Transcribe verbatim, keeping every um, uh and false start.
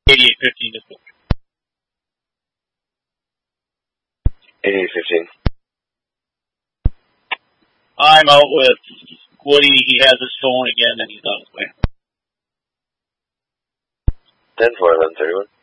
eighty-eight fifteen to four. eighty-eight fifteen. I'm out with Woody. He has his phone again, and he's on his way. ten four, eleven thirty-one.